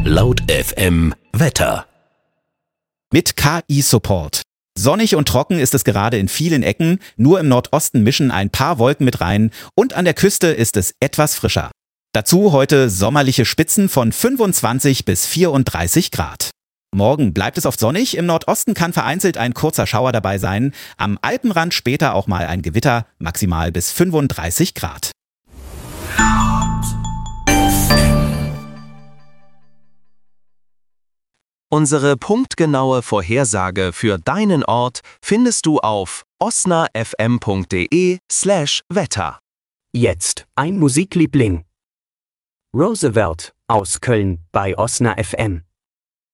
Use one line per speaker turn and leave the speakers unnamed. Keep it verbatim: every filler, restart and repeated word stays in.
Laut F M Wetter.
Mit K I-Support. Sonnig und trocken ist es gerade in vielen Ecken, nur im Nordosten mischen ein paar Wolken mit rein und an der Küste ist es etwas frischer. Dazu heute sommerliche Spitzen von fünfundzwanzig bis vierunddreißig Grad. Morgen bleibt es oft sonnig, im Nordosten kann vereinzelt ein kurzer Schauer dabei sein, am Alpenrand später auch mal ein Gewitter, maximal bis fünfunddreißig Grad.
Unsere punktgenaue Vorhersage für deinen Ort findest du auf osnafm.de slash Wetter.
Jetzt ein Musikliebling. Roosevelt aus Köln bei Osna F M.